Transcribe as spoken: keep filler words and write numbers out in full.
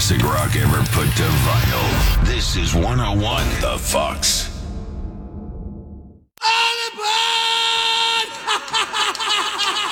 classic rock ever put to vinyl. This is one oh one The Fox. All aboard!